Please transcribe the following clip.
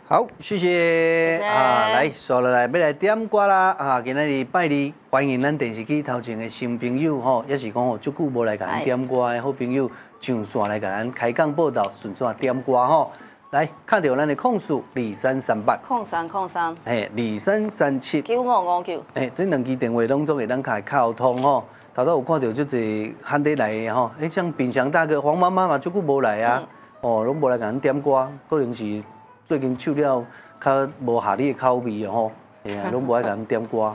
好，谢谢啊！来，刷落来要来点歌啦啊！今仔日拜二，欢迎咱电视机头前的新朋友吼，也是讲吼，足久无来甲咱点歌的好朋友上线来甲咱开讲报道，顺续点歌吼。来，看到咱的控数2338， 0303， 嘿，2337 9559， 这两支电话拢总会当开沟通吼。头头有看到足侪罕得来的吼，像bình祥大哥、黄妈妈嘛，足久无来啊，拢无来甲咱点歌，可能是最近唱了较无合你的口味哦吼，拢无爱甲咱点歌。